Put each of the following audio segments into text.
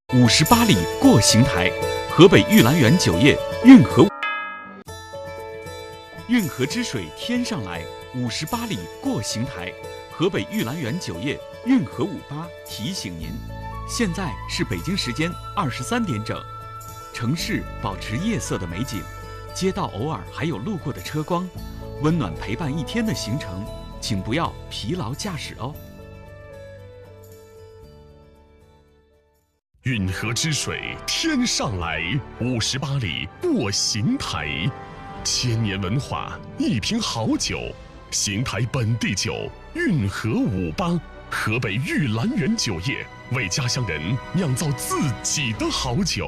58里过邢台，河北玉兰园酒业运河之水天上来，58里过邢台，河北玉兰园酒业运河58提醒您，现在是北京时间23点整，城市保持夜色的美景，街道偶尔还有路过的车光，温暖陪伴一天的行程，请不要疲劳驾驶哦。 运河之水天上来，58里过邢台，千年文化，一瓶好酒，邢台本地酒运河58，河北玉兰园酒业为家乡人酿造自己的好酒。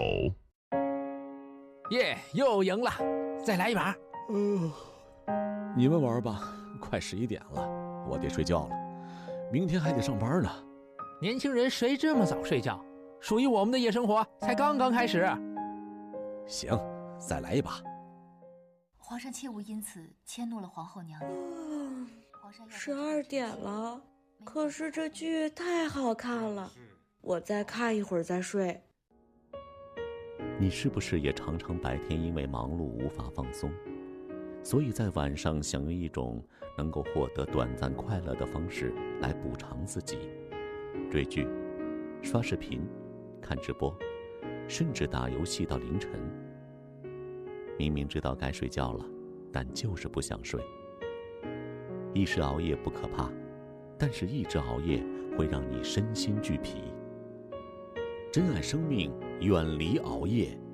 耶，又赢了，再来一把。 你们玩吧，快11点了，我得睡觉了，明天还得上班呢。 年轻人谁这么早睡觉？属于我们的夜生活才刚刚开始。 行，再来一把。 皇上切勿因此迁怒了皇后娘娘。 12点了，可是这剧太好看了，我再看一会儿再睡。 你是不是也常常白天因为忙碌无法放松，所以在晚上想用一种能够获得短暂快乐的方式来补偿自己？追剧、刷视频、看直播，甚至打游戏到凌晨。明明知道该睡觉了，但就是不想睡。一时熬夜不可怕，但是一直熬夜会让你身心俱疲。珍爱生命，远离熬夜。